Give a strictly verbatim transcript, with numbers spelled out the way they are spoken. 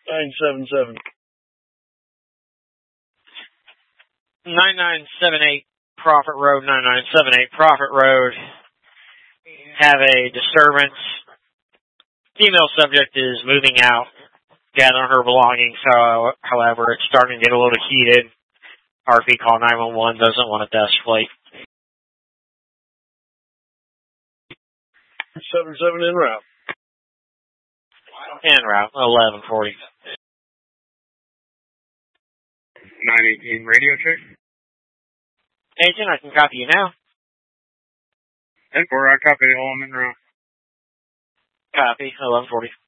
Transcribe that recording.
nine seven seven. nine nine seven eight Prophet Road, nine nine seven eight Prophet Road. Have a disturbance. Female subject is moving out, gathering her belongings. So, however, it's starting to get a little heated. R P call nine one one, doesn't want a desk plate. seven seven en route. En route, eleven forty. nine eighteen radio check. Agent, I can copy you now. ten four, I copy all en route. Copy, eleven forty.